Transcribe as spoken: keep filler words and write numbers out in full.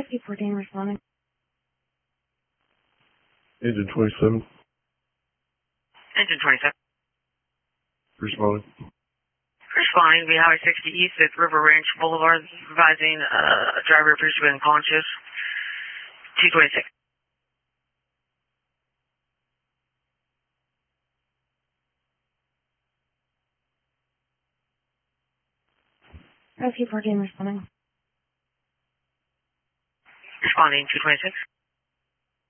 Rescue fourteen responding. Engine twenty-seven. Engine twenty-seven. Responding. Responding, V Highway sixty East at River Ranch Boulevard, advising uh, a driver appears to be unconscious. two twenty-six. Rescue fourteen responding. Responding, two twenty-six.